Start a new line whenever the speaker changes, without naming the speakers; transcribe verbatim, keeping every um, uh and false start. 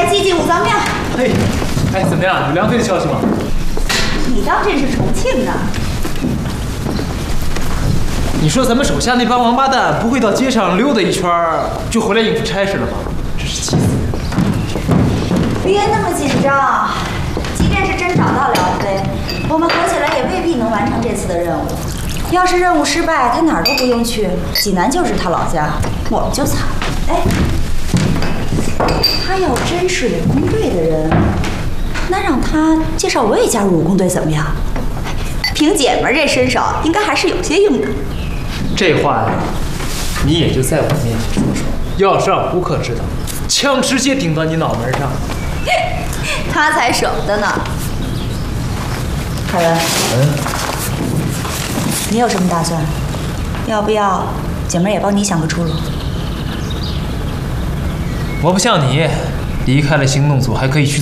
祭祭武藏庙。
嘿，哎，怎么样？有梁飞的消息吗？
你当真是重庆的？
你说咱们手下那帮王八蛋不会到街上溜达一圈就回来应付差事了吧？真是气死人！
别那么紧张，即便是真找到梁飞，我们合起来也未必能完成这次的任务。要是任务失败，他哪儿都不用去，济南就是他老家，我们就惨了。哎，他要真是武工队的人，那让他介绍我也加入武工队怎么样？凭姐们这身手，应该还是有些用的。
这话呀，你也就在我面前说说。要是让胡克知道，枪直接顶到你脑门上。
他才舍不得呢。凯文，
嗯，
你有什么打算？要不要姐妹也帮你想个出路？
我不像你，离开了行动组还可以去